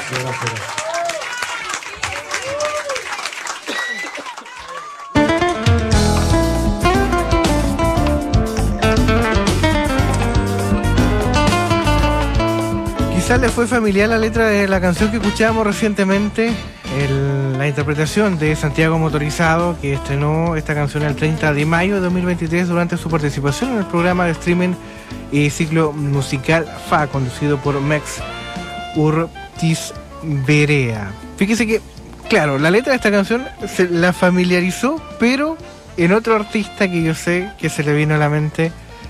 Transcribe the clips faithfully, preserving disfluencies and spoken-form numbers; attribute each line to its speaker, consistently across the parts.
Speaker 1: gracias, gracias.
Speaker 2: Quizás le fue familiar la letra de la canción que escuchábamos recientemente, el, la interpretación de Santiago Motorizado, que estrenó esta canción el treinta de mayo de dos mil veintitrés durante su participación en el programa de streaming y ciclo musical F A, conducido por Mex Urtiz Berea. Fíjese que, claro, la letra de esta canción se la familiarizó, pero en otro artista que yo sé que se le vino a la mente.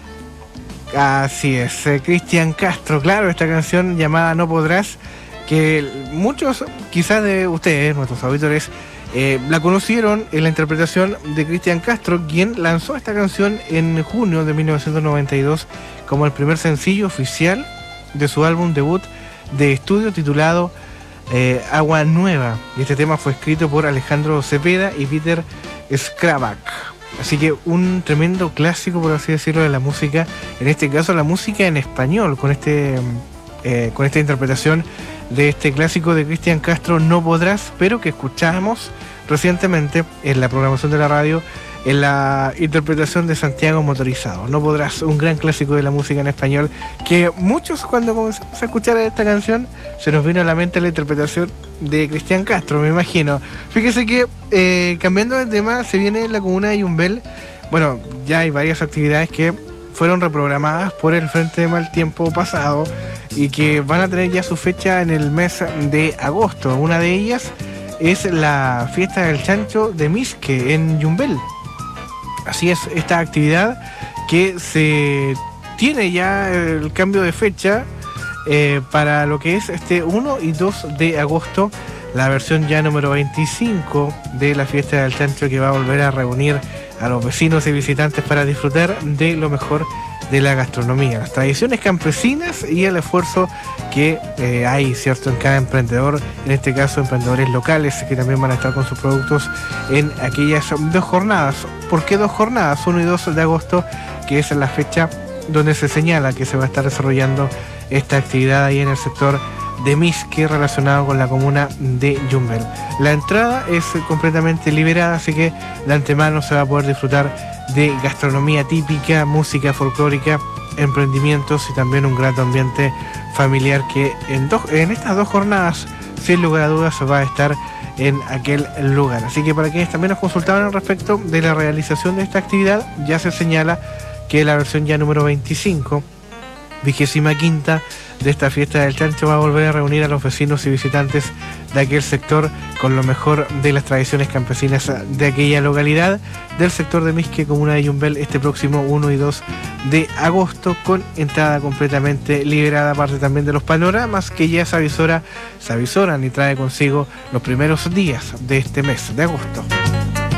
Speaker 2: Así es, eh, Cristian Castro, claro, esta canción llamada No Podrás, que muchos quizás de ustedes, nuestros auditores, eh, la conocieron en la interpretación de Cristian Castro, quien lanzó esta canción en junio de mil novecientos noventa y dos como el primer sencillo oficial de su álbum debut de estudio titulado eh, Agua Nueva, y este tema fue escrito por Alejandro Cepeda y Peter Skrabak. Así que un tremendo clásico, por así decirlo, de la música, en este caso la música en español, con este eh, con esta interpretación de este clásico de Cristian Castro, No Podrás, pero que escuchamos recientemente en la programación de la radio, en la interpretación de Santiago Motorizado. No Podrás, un gran clásico de la música en español, que muchos cuando comenzamos a escuchar esta canción se nos vino a la mente la interpretación de Cristian Castro, me imagino. Fíjese que eh, cambiando de tema, se viene la comuna de Yumbel. Bueno, ya hay varias actividades que fueron reprogramadas por el Frente de Mal Tiempo pasado y que van a tener ya su fecha en el mes de agosto. Una de ellas es la fiesta del chancho de Misque en Yumbel. Así es, esta actividad que se tiene ya el cambio de fecha eh, para lo que es este uno y dos de agosto, la versión ya número veinticinco de la fiesta del chancho, que va a volver a reunir a los vecinos y visitantes para disfrutar de lo mejor de la gastronomía, las tradiciones campesinas y el esfuerzo que eh, hay, cierto, en cada emprendedor, en este caso emprendedores locales que también van a estar con sus productos en aquellas dos jornadas. ¿Por qué dos jornadas? uno y dos de agosto, que es la fecha donde se señala que se va a estar desarrollando esta actividad ahí en el sector de Misque, relacionado con la comuna de Yumbel. La entrada es completamente liberada, así que de antemano se va a poder disfrutar de gastronomía típica, música folclórica, emprendimientos y también un grato ambiente familiar que en, dos, en estas dos jornadas, sin lugar a dudas, va a estar en aquel lugar. Así que para quienes también nos consultaban al respecto de la realización de esta actividad, ya se señala que la versión ya número veinticinco, vigésima quinta de esta fiesta del chancho, va a volver a reunir a los vecinos y visitantes de aquel sector con lo mejor de las tradiciones campesinas de aquella localidad del sector de Misque, comuna de Yumbel, este próximo uno y dos de agosto, con entrada completamente liberada, aparte también de los panoramas que ya se avisora, se avisoran y trae consigo los primeros días de este mes de agosto.